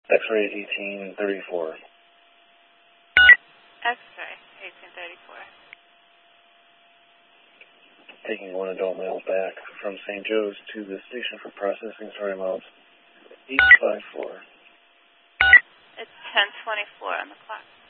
X-ray 1834. X-ray 1834. Taking one adult male back from St. Joe's to the station for processing. Sorry, amounts 854. It's 10:24 on the clock.